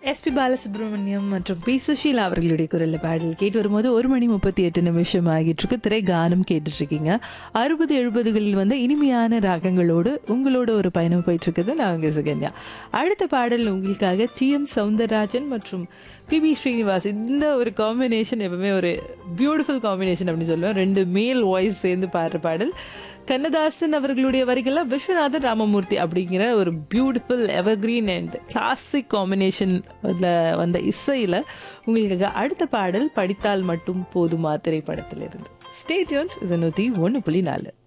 SP Balasubramaniam மற்றும் B Sushila அவர்களுடைய குரலில் பாடல் கேட்டு வரும்போது 1:38 ஆகிட்டு இருக்கு. திரை கானம் கேட்டுட்டு இருக்கீங்க. 60-70களில் வந்து இனிமையான ராகங்களோடு உங்களோட ஒரு பயணம் போயிட்டு இருக்குது. நான் உங்க சுகன்யா. அடுத்த பாடல் உங்களுக்காக TM சௌந்தரராஜன் மற்றும் PB ஸ்ரீனிவாஸ். இந்த ஒரு காம்பினேஷன் எப்பவுமே ஒரு பியூட்டிஃபுல் காம்பினேஷன் அப்படின்னு சொல்லுவேன். 2 மேல் வாய்ஸ் சேர்ந்து பாடுற பாடல். கண்ணதாசன் அவர்களுடைய வரிகள்ல விஸ்வநாதன் ராமமூர்த்தி அப்படிங்கிற ஒரு beautiful evergreen and classic combination வந்த இசையில உங்களுக்கு அடுத்த பாடல் படித்தால் மட்டும் போதுமா திரைப்படத்திலிருந்து. Stay tuned. இது 101.4.